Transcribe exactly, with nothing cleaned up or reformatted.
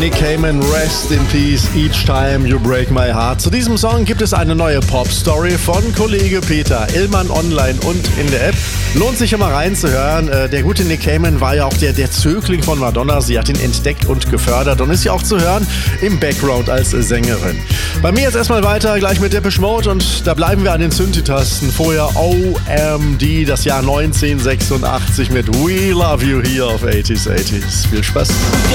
Nick Cayman, Rest in Peace, Each Time You Break My Heart. Zu diesem Song gibt es eine neue Pop-Story von Kollege Peter Illmann online und in der App. Lohnt sich immer reinzuhören. Der gute Nick Cayman war ja auch der, der Zögling von Madonna. Sie hat ihn entdeckt und gefördert und ist ja auch zu hören im Background als Sängerin. Bei mir jetzt erstmal weiter, gleich mit Depeche Mode, und da bleiben wir an den Synthi-Tasten. Vorher O M D, das Jahr neunzehnhundertsechsundachtzig mit We Love You hier auf achtziger achtzig. Viel Spaß.